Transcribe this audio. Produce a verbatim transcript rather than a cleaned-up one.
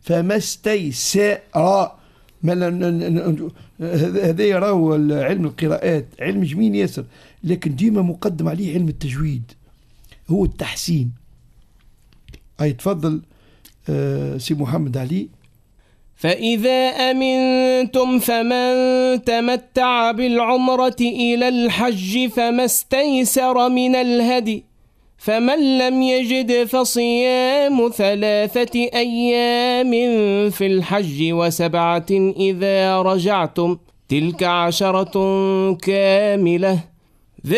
فما استيسر. هذا راهو علم القراءات علم جميل ياسر، لكن ديما مقدم عليه علم التجويد، هو التحسين. أي تفضل آه سي محمد علي. فإذا أمنتم فمن تمتع بالعمرة إلى الحج فما استيسر من الهدي، فمن لم يجد فصيام ثلاثة أيام في الحج وسبعة إذا رجعتم، تلك عشرة كاملة.